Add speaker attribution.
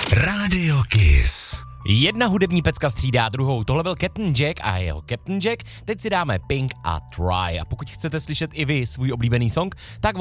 Speaker 1: Radio Kiss.
Speaker 2: Jedna hudební pecka střídá druhou. Tohle byl Captain Jack a jeho Captain Jack. Teď si dáme Pink a Try. A pokud chcete slyšet i vy svůj oblíbený song, tak